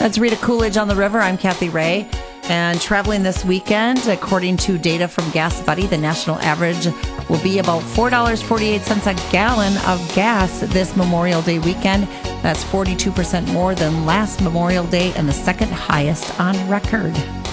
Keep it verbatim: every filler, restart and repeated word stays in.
That's Rita Coolidge on the River. I'm Kathy Ray. And traveling this weekend, according to data from Gas Buddy, the national average will be about four dollars and forty-eight cents a gallon of gas this Memorial Day weekend. That's forty-two percent more than last Memorial Day and the second highest on record.